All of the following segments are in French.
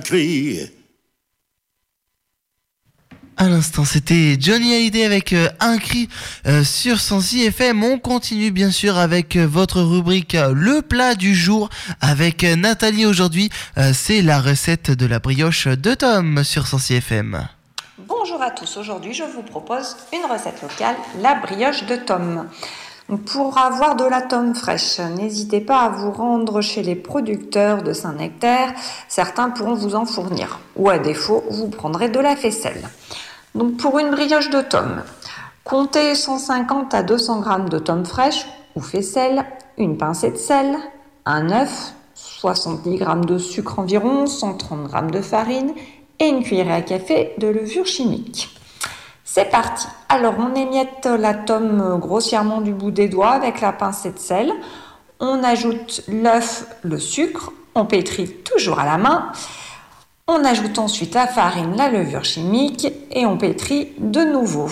cri. À l'instant, c'était Johnny Hallyday avec un cri sur Sensi FM. On continue bien sûr avec votre rubrique Le plat du jour avec Nathalie aujourd'hui. C'est la recette de la brioche de Tom sur Sensi FM. Bonjour à tous, aujourd'hui je vous propose une recette locale, la brioche de Tom. Pour avoir de la tome fraîche, n'hésitez pas à vous rendre chez les producteurs de Saint-Nectaire, certains pourront vous en fournir, ou à défaut, vous prendrez de la faisselle. Donc pour une brioche de tome, comptez 150 à 200 g de tome fraîche ou faisselle, une pincée de sel, un œuf, 70 g de sucre environ, 130 g de farine et une cuillerée à café de levure chimique. C'est parti. Alors on émiette la tome grossièrement du bout des doigts avec la pincée de sel. On ajoute l'œuf, le sucre, on pétrit toujours à la main. On ajoute ensuite la farine, la levure chimique et on pétrit de nouveau.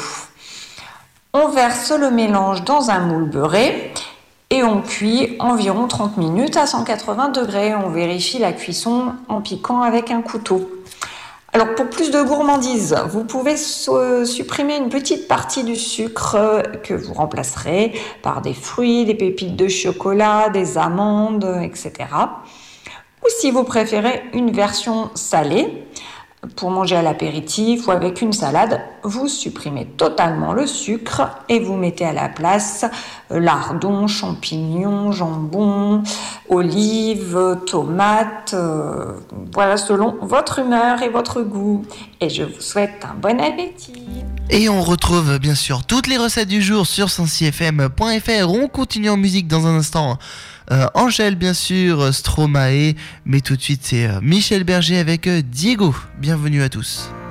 On verse le mélange dans un moule beurré et on cuit environ 30 minutes à 180 degrés. On vérifie la cuisson en piquant avec un couteau. Alors pour plus de gourmandise, vous pouvez supprimer une petite partie du sucre que vous remplacerez par des fruits, des pépites de chocolat, des amandes, etc. Ou si vous préférez une version salée, pour manger à l'apéritif ou avec une salade, vous supprimez totalement le sucre et vous mettez à la place lardons, champignons, jambon, olives, tomates, voilà selon votre humeur et votre goût. Et je vous souhaite un bon appétit. Et on retrouve bien sûr toutes les recettes du jour sur sensifm.fr. On continue en musique dans un instant. Angèle bien sûr, Stromae, mais tout de suite c'est Michel Berger avec Diego. Bienvenue à tous.